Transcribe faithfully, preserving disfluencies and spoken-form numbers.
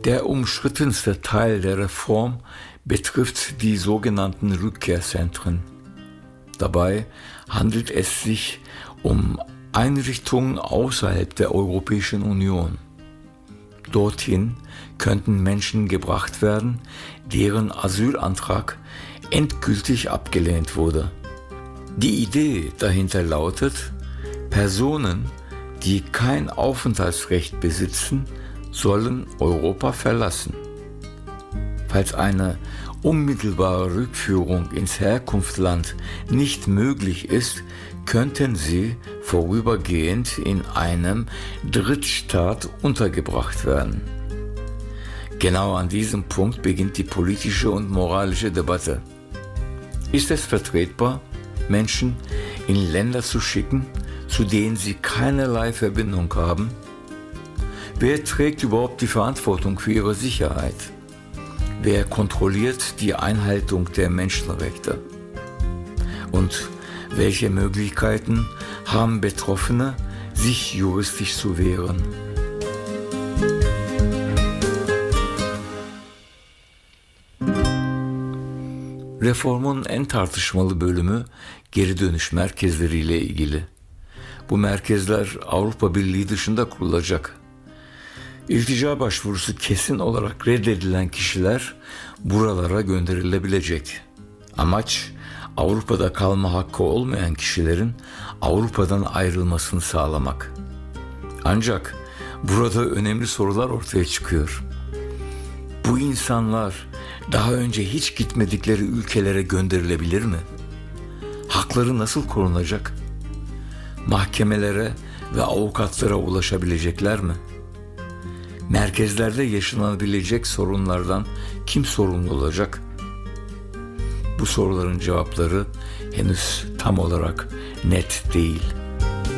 Der umstrittenste Teil der Reform betrifft die sogenannten Rückkehrzentren. Dabei handelt es sich um Einrichtungen außerhalb der Europäischen Union. Dorthin könnten Menschen gebracht werden, deren Asylantrag endgültig abgelehnt wurde. Die Idee dahinter lautet, Personen, die kein Aufenthaltsrecht besitzen, sollen Europa verlassen. Falls eine unmittelbare Rückführung ins Herkunftsland nicht möglich ist, könnten sie vorübergehend in einem Drittstaat untergebracht werden. Genau an diesem Punkt beginnt die politische und moralische Debatte. Ist es vertretbar, Menschen in Länder zu schicken, zu denen sie keinerlei Verbindung haben? Wer trägt überhaupt die Verantwortung für ihre Sicherheit? Wer kontrolliert die Einhaltung der Menschenrechte? Und welche Möglichkeiten haben Betroffene, sich juristisch zu wehren? Reformun en tartışmalı bölümü geri dönüş merkezleriyle ilgili. Bu merkezler Avrupa Birliği dışında kurulacak. İltica başvurusu kesin olarak reddedilen kişiler buralara gönderilebilecek. Amaç Avrupa'da kalma hakkı olmayan kişilerin Avrupa'dan ayrılmasını sağlamak. Ancak burada önemli sorular ortaya çıkıyor. Bu insanlar daha önce hiç gitmedikleri ülkelere gönderilebilir mi? Hakları nasıl korunacak? Mahkemelere ve avukatlara ulaşabilecekler mi? Merkezlerde yaşanabilecek sorunlardan kim sorumlu olacak? Bu soruların cevapları henüz tam olarak net değil.